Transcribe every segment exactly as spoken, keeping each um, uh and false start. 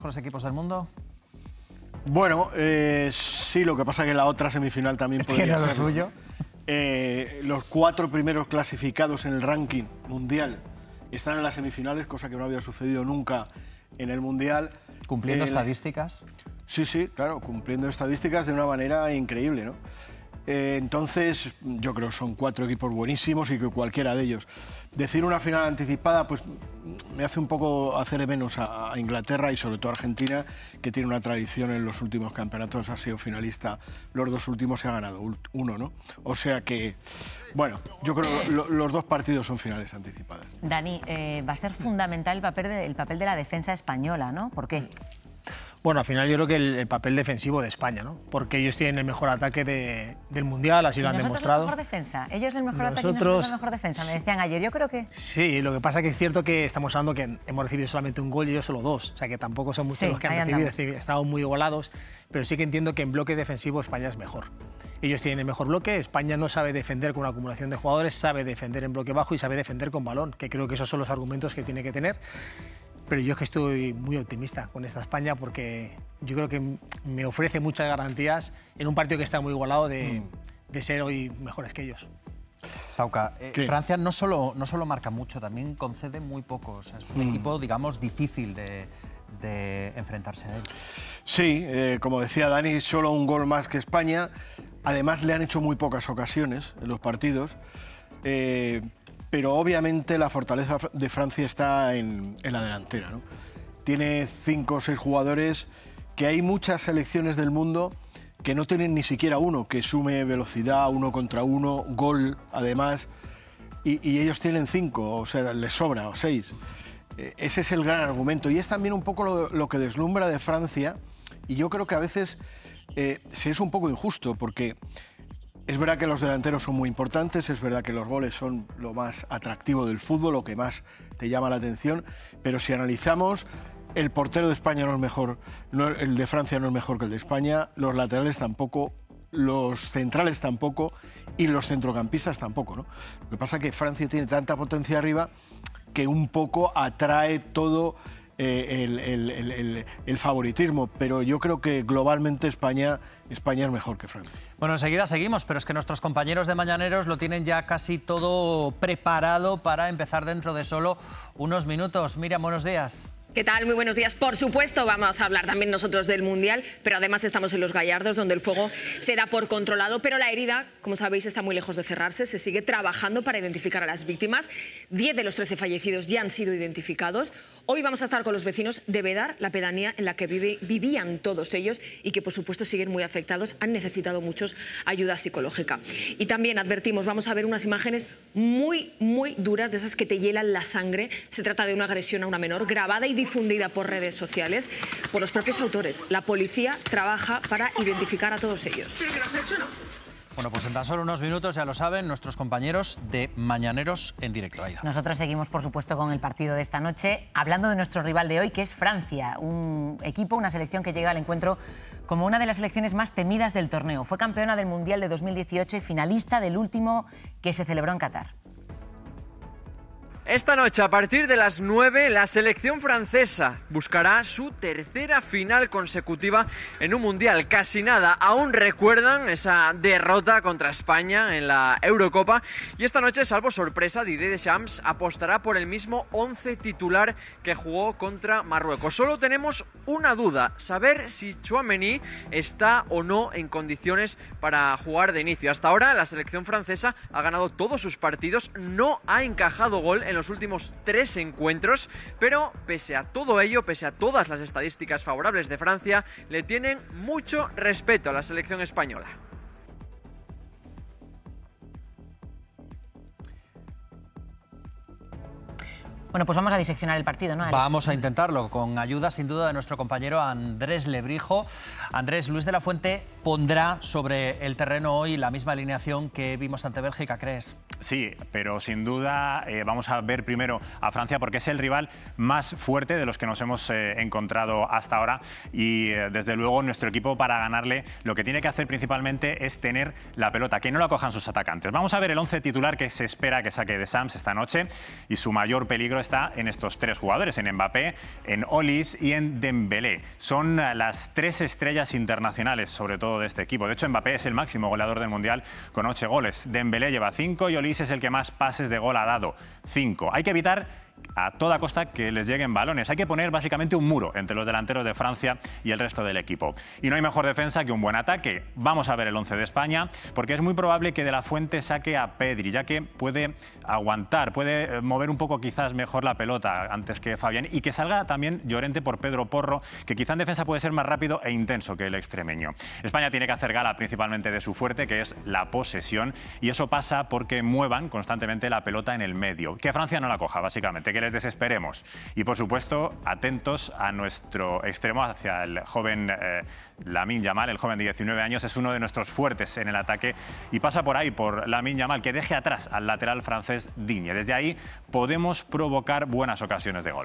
con los equipos del mundo? Bueno, eh, sí, lo que pasa es que la otra semifinal también podría ser lo suyo. Eh, los cuatro primeros clasificados en el ranking mundial están en las semifinales, cosa que no había sucedido nunca en el Mundial. ¿Cumpliendo Eh, estadísticas? Sí, sí, claro, cumpliendo estadísticas de una manera increíble, ¿no? Eh, entonces, yo creo que son cuatro equipos buenísimos y que cualquiera de ellos. Decir una final anticipada, pues me hace un poco hacer de menos a, a Inglaterra y sobre todo a Argentina, que tiene una tradición en los últimos campeonatos, ha sido finalista, los dos últimos se ha ganado uno, ¿no? O sea que, bueno, yo creo que lo, los dos partidos son finales anticipadas. Dani, eh, va a ser fundamental el papel, de, el papel de la defensa española, ¿no? ¿Por qué? Bueno, al final yo creo que el, el papel defensivo de España, ¿no? Porque ellos tienen el mejor ataque de, del Mundial, así lo han demostrado. ¿Y nosotros la mejor defensa? Ellos el mejor nosotros, ataque y nosotros la mejor defensa, me decían ayer. Yo creo que... Sí, lo que pasa es que es cierto que estamos hablando que hemos recibido solamente un gol y ellos solo dos. O sea, que tampoco son muchos sí, los que han recibido. Andamos. Estamos muy igualados, pero sí que entiendo que en bloque defensivo España es mejor. Ellos tienen el mejor bloque, España no sabe defender con una acumulación de jugadores, sabe defender en bloque bajo y sabe defender con balón, que creo que esos son los argumentos que tiene que tener. Pero yo es que estoy muy optimista con esta España porque yo creo que me ofrece muchas garantías en un partido que está muy igualado de, mm. de ser hoy mejores que ellos. Sauca, eh, Francia no solo, no solo marca mucho, también concede muy poco. O sea, es un mm. equipo, digamos, difícil de, de enfrentarse a él. Sí, eh, como decía Dani, solo un gol más que España. Además, le han hecho muy pocas ocasiones en los partidos. Eh, Pero obviamente la fortaleza de Francia está en, en la delantera, ¿no? Tiene cinco o seis jugadores que hay muchas selecciones del mundo que no tienen ni siquiera uno, que sume velocidad, uno contra uno, gol además, y, y ellos tienen cinco, o sea, les sobra, o seis. Eh, ese es el gran argumento y es también un poco lo, lo que deslumbra de Francia y yo creo que a veces eh, se es un poco injusto porque... Es verdad que los delanteros son muy importantes, es verdad que los goles son lo más atractivo del fútbol, lo que más te llama la atención, pero si analizamos, el portero de España no es mejor, no, el de Francia no es mejor que el de España, los laterales tampoco, los centrales tampoco y los centrocampistas tampoco, ¿no? Lo que pasa es que Francia tiene tanta potencia arriba que un poco atrae todo... Eh, el, el, el, el, el favoritismo, pero yo creo que globalmente España, España es mejor que Francia. Bueno, enseguida seguimos, pero es que nuestros compañeros de Mañaneros lo tienen ya casi todo preparado para empezar dentro de solo unos minutos. Miriam, buenos días. ¿Qué tal? Muy buenos días. Por supuesto, vamos a hablar también nosotros del Mundial, pero además estamos en Los Gallardos, donde el fuego se da por controlado, pero la herida, como sabéis, está muy lejos de cerrarse. Se sigue trabajando para identificar a las víctimas. Diez de los trece fallecidos ya han sido identificados. Hoy vamos a estar con los vecinos de Bedar, la pedanía en la que vive, vivían todos ellos y que, por supuesto, siguen muy afectados. Han necesitado muchos ayuda psicológica. Y también advertimos, vamos a ver unas imágenes muy, muy duras, de esas que te hielan la sangre. Se trata de una agresión a una menor, grabada y difundida por redes sociales por los propios autores. La policía trabaja para identificar a todos ellos. Bueno, pues en tan solo unos minutos, ya lo saben, nuestros compañeros de Mañaneros en directo. Aida. Nosotros seguimos, por supuesto, con el partido de esta noche, hablando de nuestro rival de hoy, que es Francia, un equipo, una selección que llega al encuentro como una de las selecciones más temidas del torneo. Fue campeona del Mundial de dos mil dieciocho y finalista del último que se celebró en Qatar. Esta noche, a partir de las nueve, la selección francesa buscará su tercera final consecutiva en un Mundial. Casi nada, aún recuerdan esa derrota contra España en la Eurocopa. Y esta noche, salvo sorpresa, Didier Deschamps apostará por el mismo once titular que jugó contra Marruecos. Solo tenemos una duda, saber si Tchouaméni está o no en condiciones para jugar de inicio. Hasta ahora, la selección francesa ha ganado todos sus partidos, no ha encajado gol en los últimos tres encuentros, pero pese a todo ello, pese a todas las estadísticas favorables de Francia, le tienen mucho respeto a la selección española. Bueno, pues vamos a diseccionar el partido, ¿no, Alex? Vamos a intentarlo, con ayuda sin duda de nuestro compañero Andrés Lebrijo. Andrés, Luis de la Fuente pondrá sobre el terreno hoy la misma alineación que vimos ante Bélgica, ¿crees? Sí, pero sin duda eh, vamos a ver primero a Francia porque es el rival más fuerte de los que nos hemos eh, encontrado hasta ahora y eh, desde luego nuestro equipo para ganarle lo que tiene que hacer principalmente es tener la pelota, que no la cojan sus atacantes. Vamos a ver el once titular que se espera que saque Deschamps esta noche y su mayor peligro está en estos tres jugadores, en Mbappé, en Olise y en Dembélé. Son las tres estrellas internacionales sobre todo de este equipo. De hecho, Mbappé es el máximo goleador del Mundial con ocho goles. Dembélé lleva cinco y Olise es el que más pases de gol ha dado, cinco. Hay que evitar a toda costa que les lleguen balones. Hay que poner básicamente un muro entre los delanteros de Francia y el resto del equipo. Y no hay mejor defensa que un buen ataque. Vamos a ver el once de España, porque es muy probable que De la Fuente saque a Pedri, ya que puede aguantar, puede mover un poco quizás mejor la pelota antes que Fabián, y que salga también Llorente por Pedro Porro, que quizá en defensa puede ser más rápido e intenso que el extremeño. España tiene que hacer gala principalmente de su fuerte, que es la posesión, y eso pasa porque muevan constantemente la pelota en el medio. Que Francia no la coja, básicamente, que les desesperemos. Y por supuesto, atentos a nuestro extremo, hacia el joven eh, Lamine Yamal, el joven de diecinueve años, es uno de nuestros fuertes en el ataque y pasa por ahí, por Lamine Yamal, que deje atrás al lateral francés Digne. Desde ahí podemos provocar buenas ocasiones de gol.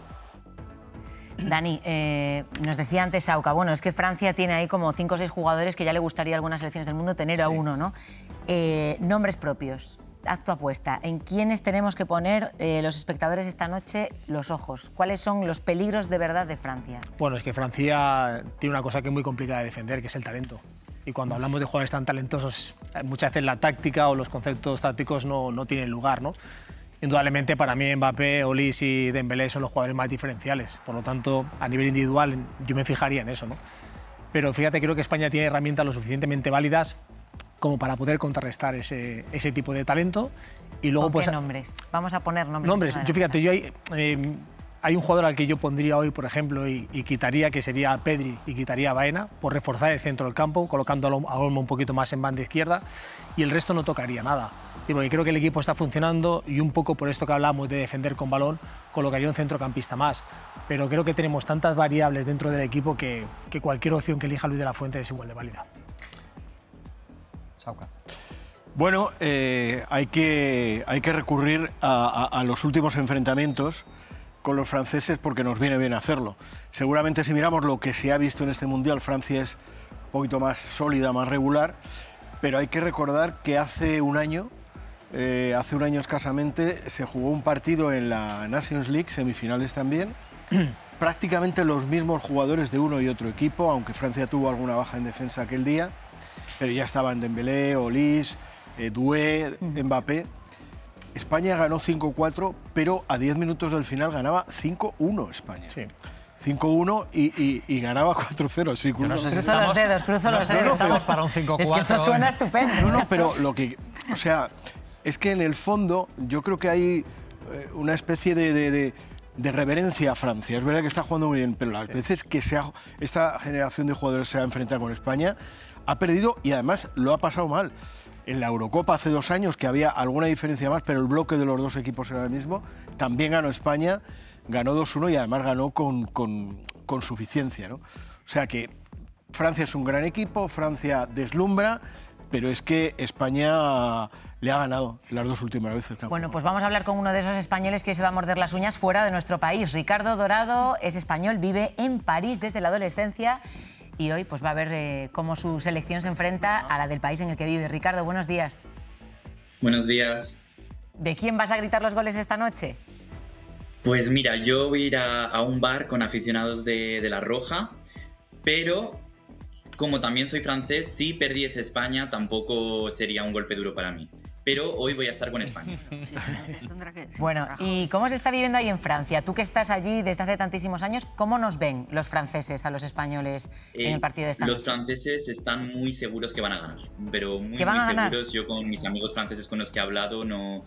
Dani, eh, nos decía antes Sauca, bueno, es que Francia tiene ahí como cinco o seis jugadores que ya le gustaría a algunas selecciones del mundo tener sí. a uno, ¿no? Eh, nombres propios. Haz tu apuesta. ¿En quiénes tenemos que poner eh, los espectadores esta noche los ojos? ¿Cuáles son los peligros de verdad de Francia? Bueno, es que Francia tiene una cosa que es muy complicada de defender, que es el talento. Y cuando hablamos de jugadores tan talentosos, muchas veces la táctica o los conceptos tácticos no, no tienen lugar, ¿no? Indudablemente para mí Mbappé, Olise y Dembélé son los jugadores más diferenciales. Por lo tanto, a nivel individual yo me fijaría en eso, ¿no? Pero fíjate, creo que España tiene herramientas lo suficientemente válidas como para poder contrarrestar ese, ese tipo de talento. Y luego, ¿Con pues, qué nombres? Vamos a poner nombres. Nombres. Yo fíjate, yo hay, eh, hay un jugador al que yo pondría hoy, por ejemplo, y, y quitaría, que sería a Pedri y quitaría a Baena, por reforzar el centro del campo, colocando a Olmo un poquito más en banda izquierda, y el resto no tocaría nada. Porque creo que el equipo está funcionando y un poco por esto que hablamos de defender con balón, colocaría un centrocampista más. Pero creo que tenemos tantas variables dentro del equipo que, que cualquier opción que elija Luis de la Fuente es igual de válida. Sauca. Bueno, eh, hay, que, hay que recurrir a, a, a los últimos enfrentamientos con los franceses porque nos viene bien hacerlo. Seguramente si miramos lo que se ha visto en este Mundial, Francia es un poquito más sólida, más regular, pero hay que recordar que hace un año, eh, hace un año escasamente, se jugó un partido en la Nations League, semifinales también, prácticamente los mismos jugadores de uno y otro equipo, aunque Francia tuvo alguna baja en defensa aquel día, pero ya estaban Dembélé, Olise, eh, Doué, Mbappé. España ganó cinco cuatro, pero a diez minutos del final ganaba cinco uno España. Sí. cinco uno y, y, y ganaba cuatro cero. Sí, cruzo, no sé si estamos, los dedos, cruzo no los sé dedos. Si estamos para un cinco cuatro. Es que esto suena estupendo. No, no, pero lo que... O sea, es que en el fondo yo creo que hay eh, una especie de... de, de de reverencia a Francia. Es verdad que está jugando muy bien, pero las veces que se ha, esta generación de jugadores se ha enfrentado con España, ha perdido y además lo ha pasado mal. En la Eurocopa hace dos años, que había alguna diferencia más, pero el bloque de los dos equipos era el mismo, también ganó España, ganó dos uno y además ganó con, con, con suficiencia, ¿no? O sea que Francia es un gran equipo, Francia deslumbra, pero es que España le ha ganado las dos últimas veces. Bueno, pues vamos a hablar con uno de esos españoles que se va a morder las uñas fuera de nuestro país. Ricardo Dorado es español, vive en París desde la adolescencia y hoy pues va a ver eh, cómo su selección se enfrenta a la del país en el que vive. Ricardo, buenos días. Buenos días. ¿De quién vas a gritar los goles esta noche? Pues mira, yo voy a ir a, a un bar con aficionados de, de La Roja, pero como también soy francés, si perdiese España tampoco sería un golpe duro para mí. Pero hoy voy a estar con España. Bueno, ¿y cómo se está viviendo ahí en Francia? Tú que estás allí desde hace tantísimos años, ¿cómo nos ven los franceses a los españoles eh, en el partido de esta los noche? Los franceses están muy seguros que van a ganar, pero muy, muy seguros. Yo con mis amigos franceses con los que he hablado no,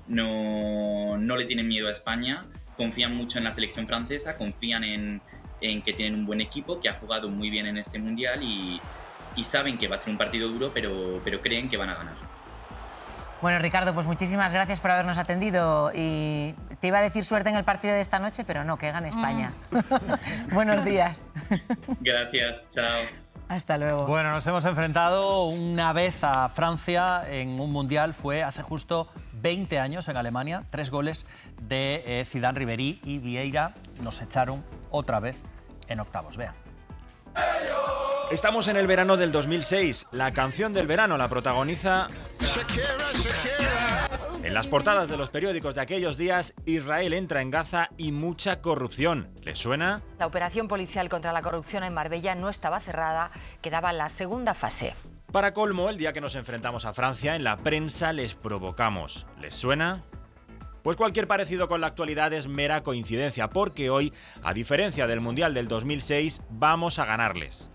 no, no le tienen miedo a España, confían mucho en la selección francesa, confían en, en que tienen un buen equipo, que ha jugado muy bien en este Mundial y, y saben que va a ser un partido duro, pero, pero creen que van a ganar. Bueno, Ricardo, pues muchísimas gracias por habernos atendido y te iba a decir suerte en el partido de esta noche, pero no, que gane España. Mm. Buenos días. Gracias, chao. Hasta luego. Bueno, nos hemos enfrentado una vez a Francia en un Mundial, fue hace justo veinte años en Alemania, tres goles de eh, Zidane, Ribéry y Vieira nos echaron otra vez en octavos. Vean. Estamos en el verano del dos mil seis. La canción del verano la protagoniza... En las portadas de los periódicos de aquellos días, Israel entra en Gaza y mucha corrupción. ¿Les suena? La operación policial contra la corrupción en Marbella no estaba cerrada, quedaba la segunda fase. Para colmo, el día que nos enfrentamos a Francia, en la prensa les provocamos. ¿Les suena? Pues cualquier parecido con la actualidad es mera coincidencia, porque hoy, a diferencia del Mundial del dos mil seis, vamos a ganarles.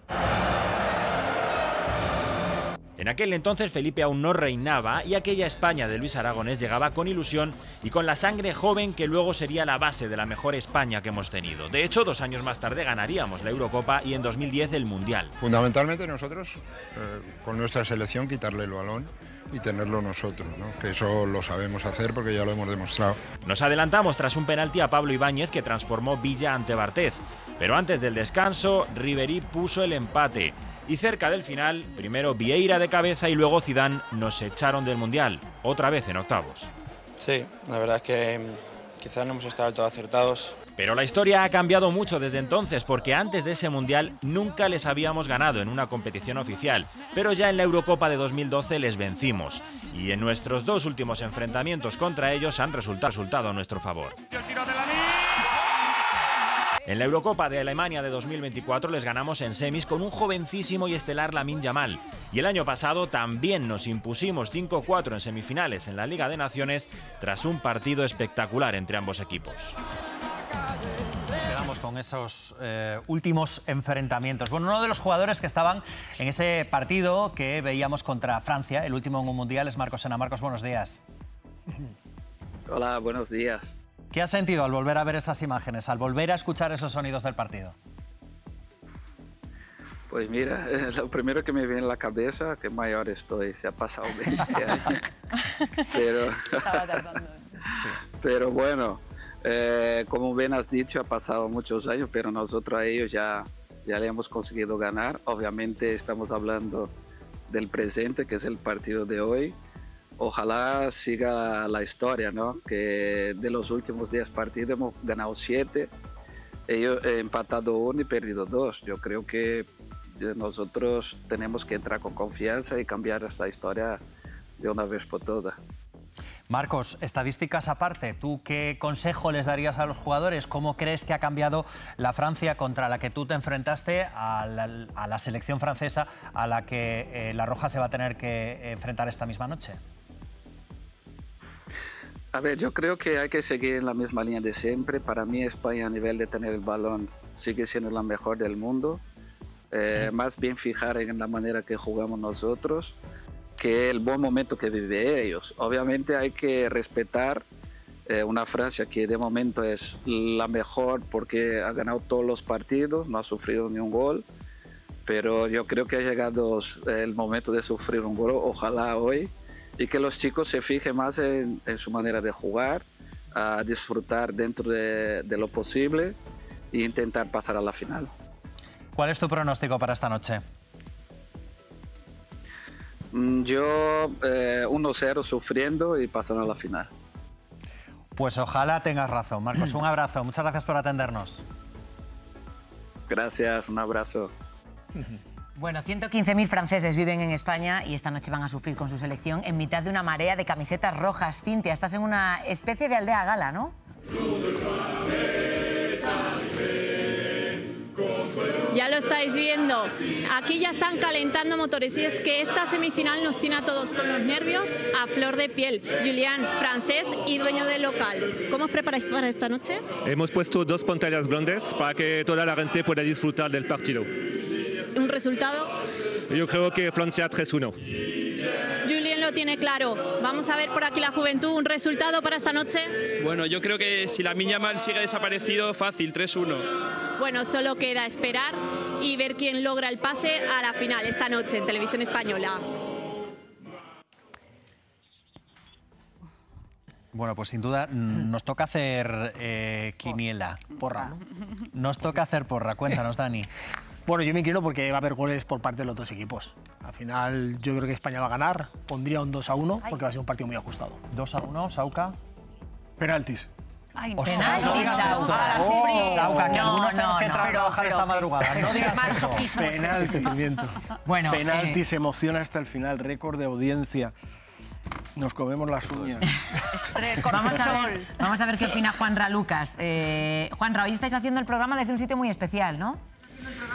En aquel entonces Felipe aún no reinaba y aquella España de Luis Aragonés llegaba con ilusión y con la sangre joven que luego sería la base de la mejor España que hemos tenido. De hecho, dos años más tarde ganaríamos la Eurocopa y en dos mil diez el Mundial. Fundamentalmente nosotros, eh, con nuestra selección, quitarle el balón y tenerlo nosotros, ¿no? Que eso lo sabemos hacer porque ya lo hemos demostrado. Nos adelantamos tras un penalti a Pablo Ibáñez que transformó Villa ante Barthez. Pero antes del descanso, Ribéry puso el empate. Y cerca del final, primero Vieira de cabeza y luego Zidane nos echaron del Mundial, otra vez en octavos. Sí, la verdad es que quizás no hemos estado del todo acertados. Pero la historia ha cambiado mucho desde entonces, porque antes de ese Mundial nunca les habíamos ganado en una competición oficial, pero ya en la Eurocopa de dos mil doce les vencimos. Y en nuestros dos últimos enfrentamientos contra ellos han resultado, resultado a nuestro favor. En la Eurocopa de Alemania de dos mil veinticuatro les ganamos en semis con un jovencísimo y estelar Lamine Yamal. Y el año pasado también nos impusimos cinco cuatro en semifinales en la Liga de Naciones tras un partido espectacular entre ambos equipos. Nos quedamos con esos eh, últimos enfrentamientos. Bueno, uno de los jugadores que estaban en ese partido que veíamos contra Francia, el último en un mundial, es Marcos Sena. Marcos, buenos días. Hola, buenos días. ¿Qué has sentido al volver a ver esas imágenes, al volver a escuchar esos sonidos del partido? Pues mira, lo primero que me viene en la cabeza, que mayor estoy, se ha pasado veinte años. Pero, pero bueno, eh, como bien has dicho, ha pasado muchos años, pero nosotros a ellos ya, ya le hemos conseguido ganar. Obviamente estamos hablando del presente, que es el partido de hoy. Ojalá siga la historia, ¿no? Que de los últimos diez partidos hemos ganado siete, ellos han empatado uno y perdido dos. Yo creo que nosotros tenemos que entrar con confianza y cambiar esta historia de una vez por todas. Marcos, estadísticas aparte, ¿tú qué consejo les darías a los jugadores? ¿Cómo crees que ha cambiado la Francia contra la que tú te enfrentaste a la, a la selección francesa a la que eh, la Roja se va a tener que enfrentar esta misma noche? A ver, yo creo que hay que seguir en la misma línea de siempre. Para mí España a nivel de tener el balón sigue siendo la mejor del mundo. Eh, más bien fijar en la manera que jugamos nosotros que el buen momento que viven ellos. Obviamente hay que respetar eh, una Francia que de momento es la mejor porque ha ganado todos los partidos, no ha sufrido ni un gol. Pero yo creo que ha llegado el momento de sufrir un gol, ojalá hoy. Y que los chicos se fijen más en, en su manera de jugar, a disfrutar dentro de, de lo posible e intentar pasar a la final. ¿Cuál es tu pronóstico para esta noche? Yo eh, uno cero sufriendo y pasando a la final. Pues ojalá tengas razón, Marcos. Un abrazo. Muchas gracias por atendernos. Gracias, un abrazo. Bueno, ciento quince mil franceses viven en España y esta noche van a sufrir con su selección en mitad de una marea de camisetas rojas. Cintia, estás en una especie de aldea gala, ¿no? Ya lo estáis viendo. Aquí ya están calentando motores y es que esta semifinal nos tiene a todos con los nervios a flor de piel. Julián, francés y dueño del local. ¿Cómo os preparáis para esta noche? Hemos puesto dos pantallas grandes para que toda la gente pueda disfrutar del partido. ¿Un resultado? Yo creo que Francia tres uno. Julien lo tiene claro. Vamos a ver por aquí la juventud. ¿Un resultado para esta noche? Bueno, yo creo que si Lamine Yamal sigue desaparecido, fácil, tres uno. Bueno, solo queda esperar y ver quién logra el pase a la final esta noche en Televisión Española. Bueno, pues sin duda nos toca hacer eh, quiniela. Porra. Nos toca hacer porra. Cuéntanos, Dani. Bueno, yo me inclino porque va a haber goles por parte de los dos equipos. Al final, yo creo que España va a ganar. Pondría un dos a uno porque va a ser un partido muy ajustado. dos a uno, Sauca. Penaltis. Ay, Ostras, penaltis, no digas esto. Sauca. Oh, Sauca, que No, algunos no, tenemos que no, entrar a pero- trabajar pero esta que- madrugada. No digas eso. Penaltis. Sufrimiento. Bueno, Penaltis, se emociona hasta el final, récord de audiencia. Nos comemos las uñas. Vamos a, ver, vamos a ver qué opina Juanra Lucas. Eh, Juanra, hoy estáis haciendo el programa desde un sitio muy especial, ¿no?